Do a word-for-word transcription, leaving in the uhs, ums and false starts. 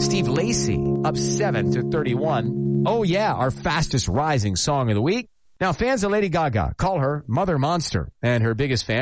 Steve Lacy up seven to thirty-one. Oh yeah, our fastest rising song of the week. Now fans of Lady Gaga call her Mother Monster, and her biggest fan